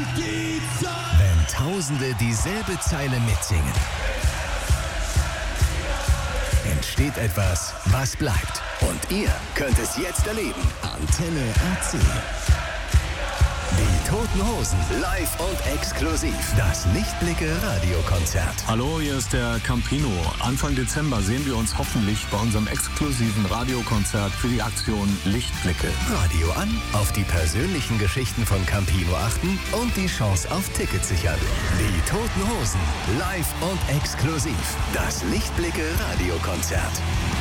die Zeit. Wenn Tausende dieselbe Zeile mitsingen, entsteht etwas, was bleibt. Und ihr könnt es jetzt erleben. Antenne RC. Die Toten Hosen, live und exklusiv. Das Lichtblicke-Radiokonzert. Hallo, hier ist der Campino. Anfang Dezember sehen wir uns hoffentlich bei unserem exklusiven Radiokonzert für die Aktion Lichtblicke. Radio an, auf die persönlichen Geschichten von Campino achten und die Chance auf Tickets sichern. Die Toten Hosen, live und exklusiv. Das Lichtblicke-Radiokonzert.